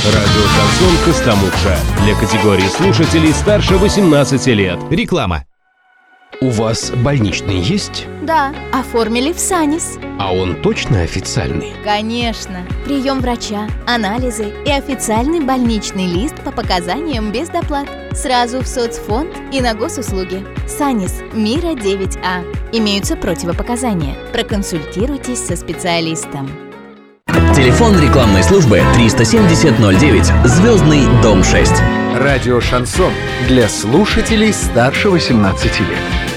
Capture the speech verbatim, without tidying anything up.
Радио «Шансон Костомукша». Для категории слушателей старше восемнадцати лет. Реклама. У вас больничный есть? Да, оформили в САНИС. А он точно официальный? Конечно. Прием врача, анализы и официальный больничный лист по показаниям без доплат. Сразу в соцфонд и на госуслуги. САНИС Мира девять А. Имеются противопоказания. Проконсультируйтесь со специалистом. Телефон рекламной службы триста семьдесят ноль девять, Звездный дом шесть. Радио «Шансон» для слушателей старше восемнадцати лет.